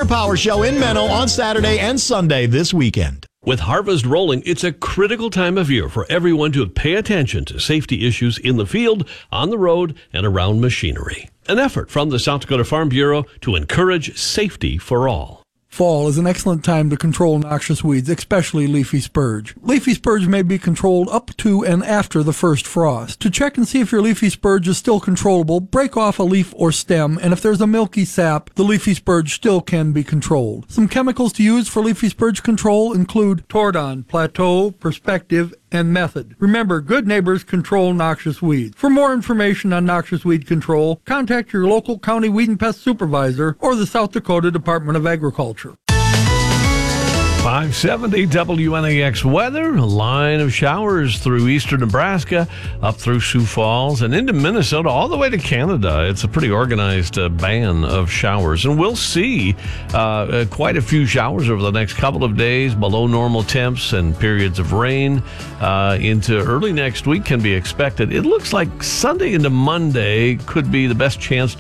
Power Show in Menno on Saturday and Sunday this weekend. With harvest rolling, it's a critical time of year for everyone to pay attention to safety issues in the field, on the road, and around machinery. An effort from the South Dakota Farm Bureau to encourage safety for all. Fall is an excellent time to control noxious weeds, especially leafy spurge. Leafy spurge may be controlled up to and after the first frost. To check and see if your leafy spurge is still controllable, break off a leaf or stem, and if there's a milky sap, the leafy spurge still can be controlled. Some chemicals to use for leafy spurge control include Tordon, Plateau, Perspective, and Method. Remember, good neighbors control noxious weeds. For more information on noxious weed control, contact your local county weed and pest supervisor or the South Dakota Department of Agriculture. 570 WNAX weather, a line of showers through eastern Nebraska, up through Sioux Falls, and into Minnesota, all the way to Canada. It's a pretty organized band of showers, and we'll see quite a few showers over the next couple of days, below normal temps and periods of rain into early next week can be expected. It looks like Sunday into Monday could be the best chance to